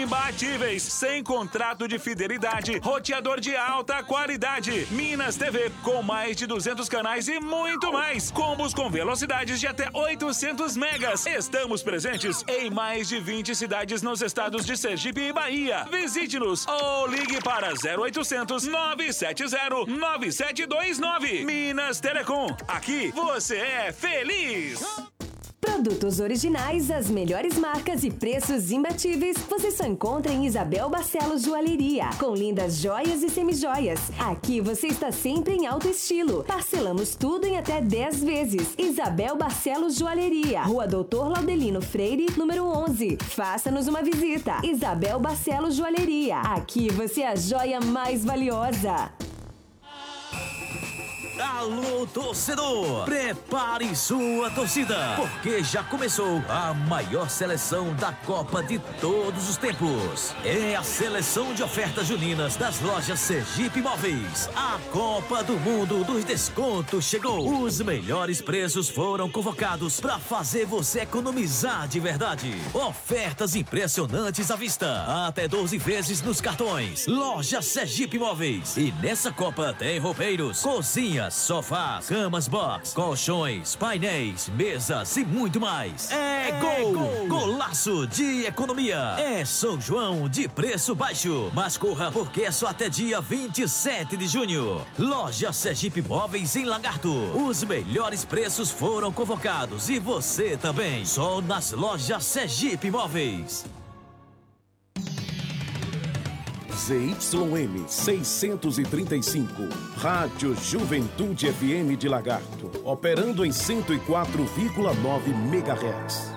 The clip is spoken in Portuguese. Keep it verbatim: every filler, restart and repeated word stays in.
imbatíveis, sem contrato de fidelidade, roteador de alta qualidade. Minas T V, com mais de duzentos canais e muito mais. Combos com velocidades de até oitocentos megas. Estamos presentes em mais de vinte cidades nos estados de Sergipe e Bahia. Visite-nos ou ligue para zero oitocentos, nove sete zero, nove sete dois nove. Minas Telecom, aqui você é feliz. Produtos originais, as melhores marcas e preços imbatíveis você só encontra em Isabel Barcelos Joalheria, com lindas joias e semijoias. Aqui você está sempre em alto estilo. Parcelamos tudo em até dez vezes. Isabel Barcelos Joalheria, Rua Doutor Laudelino Freire, número onze. Faça-nos uma visita. Isabel Barcelos Joalheria. Aqui você é a joia mais valiosa. Alô, torcedor! Prepare sua torcida, porque já começou a maior seleção da Copa de todos os tempos. É a seleção de ofertas juninas das lojas Sergipe Móveis. A Copa do Mundo dos Descontos chegou. Os melhores preços foram convocados para fazer você economizar de verdade. Ofertas impressionantes à vista. Até doze vezes nos cartões. Loja Sergipe Móveis. E nessa Copa tem roupeiros, cozinha, sofás, camas box, colchões, painéis, mesas e muito mais. É, é gol! gol! Golaço de economia! É São João de preço baixo. Mas corra, porque é só até dia vinte e sete de junho. Loja Sergipe Móveis em Lagarto. Os melhores preços foram convocados e você também. Só nas lojas Sergipe Móveis. Z Y M seiscentos e trinta e cinco, Rádio Juventude F M de Lagarto, operando em cento e quatro vírgula nove megahertz.